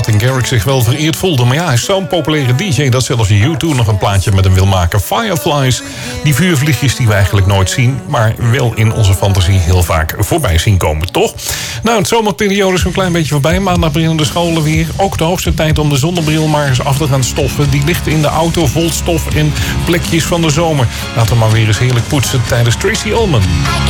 Martin Garrix zich wel vereerd voelde. Maar ja, hij is zo'n populaire DJ dat zelfs U2 nog een plaatje met hem wil maken. Fireflies, die vuurvliegjes die we eigenlijk nooit zien, maar wel in onze fantasie heel vaak voorbij zien komen, toch? Nou, het zomerperiode is een klein beetje voorbij. Maandag beginnen de scholen weer. Ook de hoogste tijd om de zonnebril maar eens af te gaan stoffen. Die ligt in de auto vol stof en plekjes van de zomer. Laten we maar weer eens heerlijk poetsen tijdens Tracy Ullman.